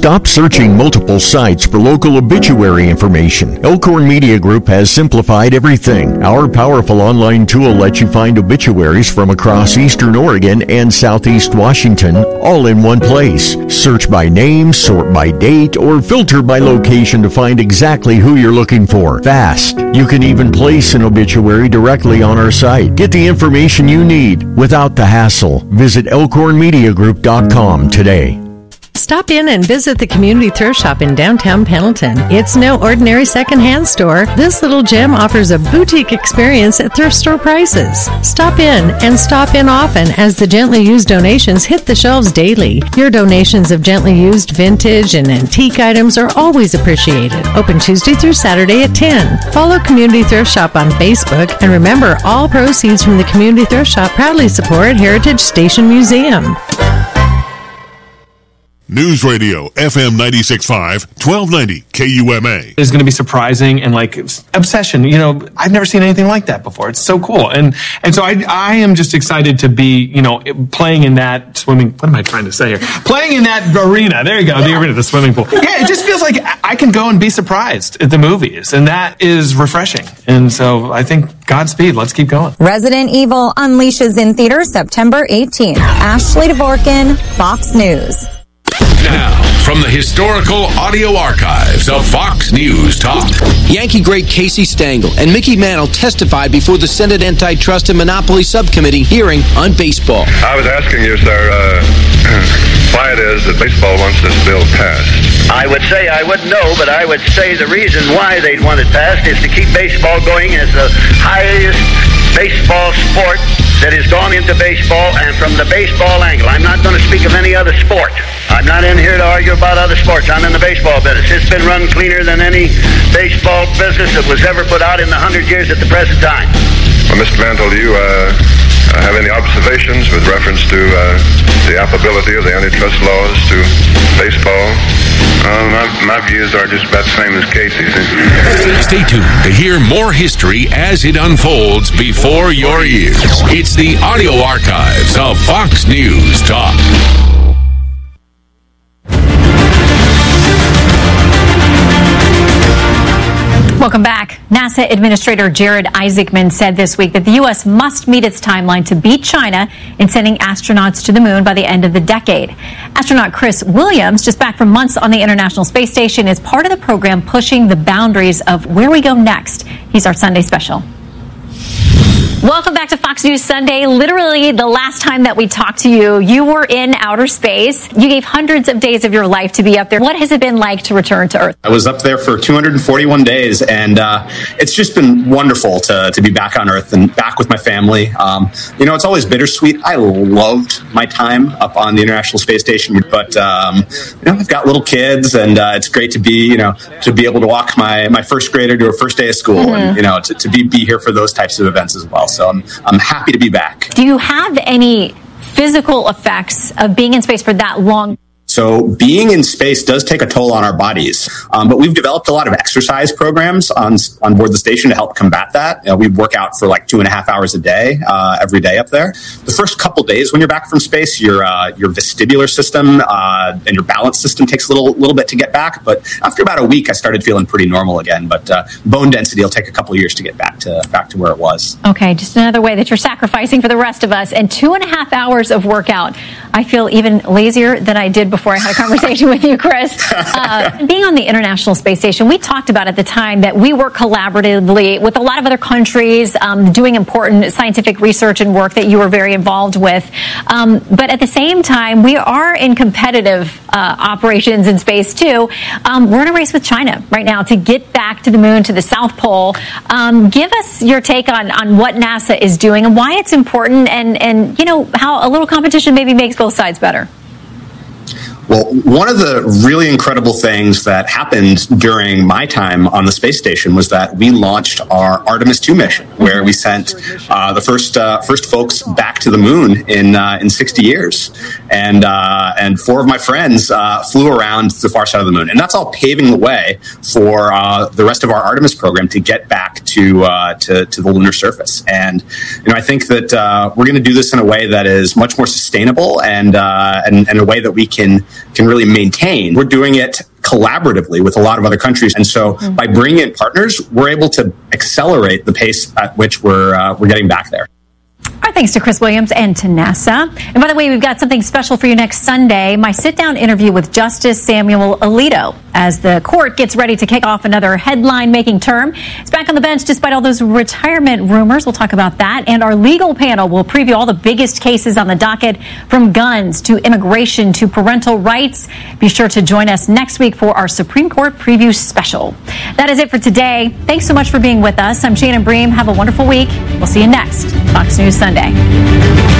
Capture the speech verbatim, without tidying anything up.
Stop searching multiple sites for local obituary information. Elkhorn Media Group has simplified everything. Our powerful online tool lets you find obituaries from across Eastern Oregon and Southeast Washington, all in one place. Search by name, sort by date, or filter by location to find exactly who you're looking for. Fast. You can even place an obituary directly on our site. Get the information you need without the hassle. Visit elkhorn media group dot com today. Stop in and visit the Community Thrift Shop in downtown Pendleton. It's no ordinary secondhand store. This little gem offers a boutique experience at thrift store prices. Stop in and stop in often as the gently used donations hit the shelves daily. Your donations of gently used vintage and antique items are always appreciated. Open Tuesday through Saturday at ten. Follow Community Thrift Shop on Facebook, and remember, all proceeds from the Community Thrift Shop proudly support Heritage Station Museum. News Radio, F M ninety-six point five, twelve ninety K U M A. It's going to be surprising and like obsession. You know, I've never seen anything like that before. It's so cool. And and so I I am just excited to be, you know, playing in that swimming. What am I trying to say here? Playing in that arena. There you go. The arena, the swimming pool. Yeah, it just feels like I can go and be surprised at the movies. And that is refreshing. And so I think Godspeed. Let's keep going. Resident Evil unleashes in theaters September eighteenth. Ashley Dvorkin, Fox News. Now, from the historical audio archives of Fox News Talk. Yankee great Casey Stengel and Mickey Mantle testified before the Senate Antitrust and Monopoly Subcommittee hearing on baseball. I was asking you, sir, uh, why it is that baseball wants this bill passed. I would say I wouldn't know, but I would say the reason why they'd want it passed is to keep baseball going as the highest baseball sport that has gone into baseball, and from the baseball angle. I'm not going to speak of any other sport. I'm not in here to argue about other sports. I'm in the baseball business. It's been run cleaner than any baseball business that was ever put out in the hundred years at the present time. Well, Mister Mantle, do you uh, have any observations with reference to uh, the applicability of the antitrust laws to baseball? Uh, my, my views are just about the same as Casey's. Stay tuned to hear more history as it unfolds before your ears. It's the audio archives of Fox News Talk. Welcome back. NASA Administrator Jared Isaacman said this week that the U S must meet its timeline to beat China in sending astronauts to the moon by the end of the decade. Astronaut Chris Williams, just back from months on the International Space Station, is part of the program pushing the boundaries of where we go next. He's our Sunday special. Welcome back to Fox News Sunday. Literally the last time that we talked to you, you were in outer space. You gave hundreds of days of your life to be up there. What has it been like to return to Earth? I was up there for two hundred forty-one days, and uh, it's just been wonderful to, to be back on Earth and back with my family. Um, you know, it's always bittersweet. I loved my time up on the International Space Station, but um, you know, I've got little kids, and uh, it's great to be, you know, to be able to walk my, my first grader to her first day of school, mm-hmm. and you know, to, to be be here for those types of events as well. So I'm I'm happy to be back. Do you have any physical effects of being in space for that long? So being in space does take a toll on our bodies, um, but we've developed a lot of exercise programs on on board the station to help combat that. You know, we work out for like two and a half hours a day, uh, every day up there. The first couple days when you're back from space, your uh, your vestibular system uh, and your balance system takes a little little bit to get back. But after about a week, I started feeling pretty normal again. But uh, bone density will take a couple of years to get back to back to where it was. Okay, just another way that you're sacrificing for the rest of us. And two and a half hours of workout. I feel even lazier than I did before I had a conversation with you, Chris. Uh, being on the International Space Station, we talked about at the time that we work collaboratively with a lot of other countries um, doing important scientific research and work that you were very involved with. Um, but at the same time, we are in competitive uh, operations in space, too. Um, we're in a race with China right now to get back to the moon, to the South Pole. Um, give us your take on, on what NASA is doing and why it's important, and, and, you know, how a little competition maybe makes both sides better. Well, one of the really incredible things that happened during my time on the space station was that we launched our Artemis two mission, where we sent uh, the first uh, first folks back to the moon in uh, in sixty years, and uh, and four of my friends uh, flew around the far side of the moon, and that's all paving the way for uh, the rest of our Artemis program to get back to uh, to, to the lunar surface. And you know, I think that uh, we're going to do this in a way that is much more sustainable, and uh, and, and a way that we can can really maintain. We're doing it collaboratively with a lot of other countries. And so mm-hmm. by bringing in partners, we're able to accelerate the pace at which we're uh, we're getting back there. Our thanks to Chris Williams and to NASA. And by the way, we've got something special for you next Sunday, my sit-down interview with Justice Samuel Alito as the court gets ready to kick off another headline-making term. It's back on the bench despite all those retirement rumors. We'll talk about that. And our legal panel will preview all the biggest cases on the docket, from guns to immigration to parental rights. Be sure to join us next week for our Supreme Court preview special. That is it for today. Thanks so much for being with us. I'm Shannon Bream. Have a wonderful week. We'll see you next Fox News Sunday.